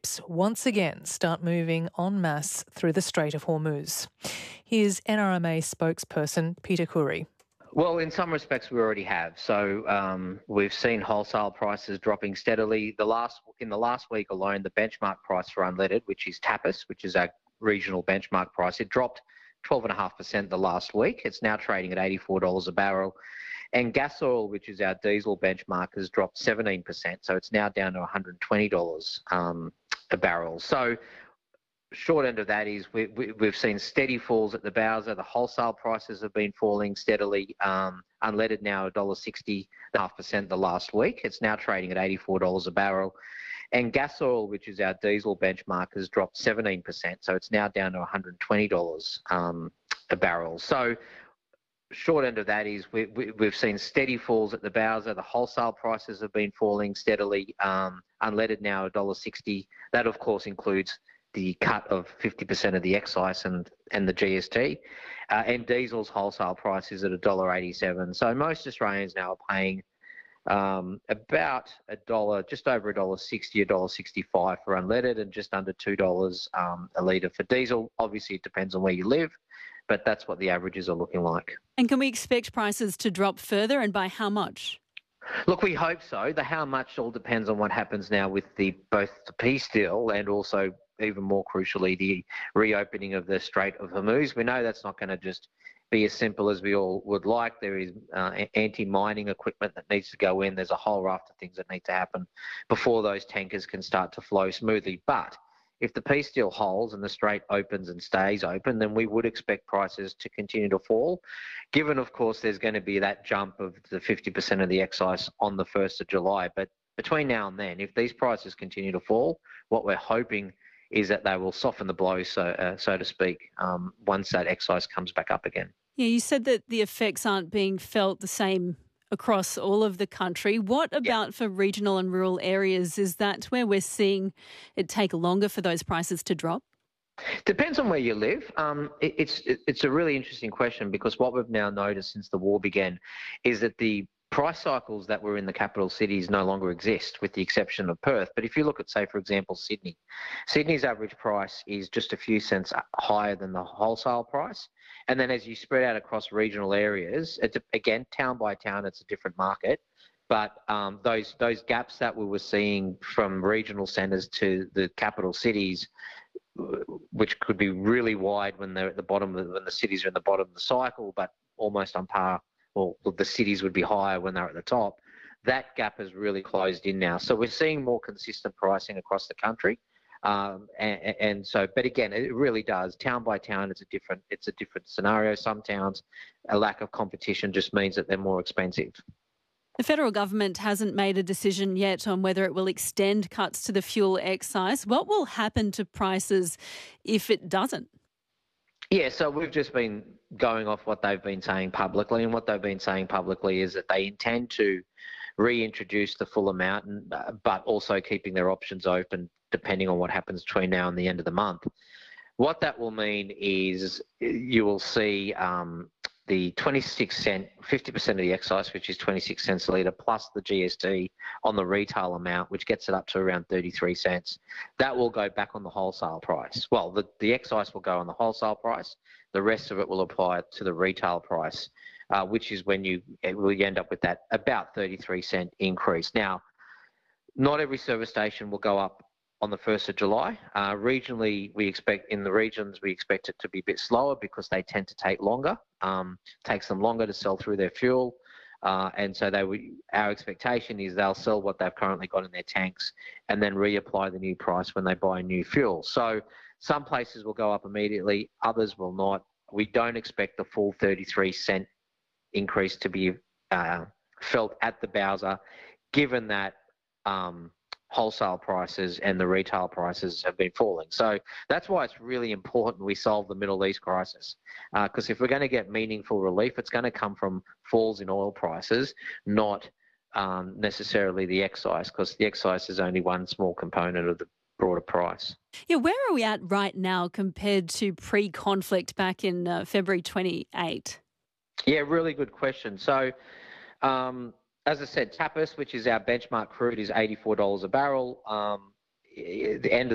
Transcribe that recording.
ships once again start moving en masse through the Strait of Hormuz. Here's NRMA spokesperson Peter Khoury. Well, in some respects, we already have. So we've seen wholesale prices dropping steadily. In the last week alone, the benchmark price for unleaded, which is TAPIS, which is our regional benchmark price, it dropped 12.5% the last week. It's now trading at $84 a barrel. And gas oil, which is our diesel benchmark, has dropped 17%. So it's now down to $120 a barrel. So short end of that is we've seen steady falls at the Bowser. The wholesale prices have been falling steadily. Unleaded now $1.60.5% the last week. It's now trading at $84 a barrel. And gas oil, which is our diesel benchmark, has dropped 17%. So it's now down to $120 a barrel. So short end of that is we've seen steady falls at the Bowser. The wholesale prices have been falling steadily. Unleaded now $1.60. That, of course, includes the cut of 50% of the excise and the GST. And diesel's wholesale price is at $1.87. So most Australians now are paying about $1, just over $1.60, $1.65 for unleaded, and just under $2 a litre for diesel. Obviously, it depends on where you live, but that's what the averages are looking like. And can we expect prices to drop further, and by how much? Look, we hope so. The how much all depends on what happens now with both the peace deal and also, even more crucially, the reopening of the Strait of Hormuz. We know that's not going to just be as simple as we all would like. There is anti-mining equipment that needs to go in. There's a whole raft of things that need to happen before those tankers can start to flow smoothly. But if the peace deal holds and the Strait opens and stays open, then we would expect prices to continue to fall, given, of course, there's going to be that jump of the 50% of the excise on the 1st of July. But between now and then, if these prices continue to fall, what we're hoping is that they will soften the blow, so to speak, once that excise comes back up again. Yeah, you said that the effects aren't being felt the same across all of the country. What about for regional and rural areas? Is that where we're seeing it take longer for those prices to drop? Depends on where you live. It's a really interesting question, because what we've now noticed since the war began is that the price cycles that were in the capital cities no longer exist, with the exception of Perth. But if you look at, say, for example, Sydney's average price is just a few cents higher than the wholesale price. And then as you spread out across regional areas, again, town by town, it's a different market. But those gaps that we were seeing from regional centres to the capital cities, which could be really wide when they're at the bottom, when the cities are in the bottom of the cycle, but almost on par. Well, the cities would be higher when they're at the top. That gap has really closed in now. So we're seeing more consistent pricing across the country. And so, but again, it really does. Town by town, it's a different scenario. Some towns, a lack of competition just means that they're more expensive. The federal government hasn't made a decision yet on whether it will extend cuts to the fuel excise. What will happen to prices if it doesn't? Yeah, so we've just been going off what they've been saying publicly, and what they've been saying publicly is that they intend to reintroduce the full amount, but also keeping their options open depending on what happens between now and the end of the month. What that will mean is you will see the 26 cent, 50% of the excise, which is 26 cents a litre, plus the GST on the retail amount, which gets it up to around 33 cents. That will go back on the wholesale price. Well, the excise will go on the wholesale price. The rest of it will apply to the retail price, which is when you end up with that about 33 cent increase. Now, not every service station will go up on the 1st of July. Regionally, we expect it to be a bit slower, because they tend to take longer. Takes them longer to sell through their fuel. And so our expectation is they'll sell what they've currently got in their tanks and then reapply the new price when they buy new fuel. So some places will go up immediately, others will not. We don't expect the full 33 cent increase to be felt at the Bowser, given that wholesale prices and the retail prices have been falling. So that's why it's really important we solve the Middle East crisis. Because if we're going to get meaningful relief, it's going to come from falls in oil prices, not necessarily the excise, because the excise is only one small component of the broader price. Yeah, where are we at right now compared to pre-conflict back in February 28? Yeah, really good question. So, as I said, TAPIS, which is our benchmark crude, is $84 a barrel. The end of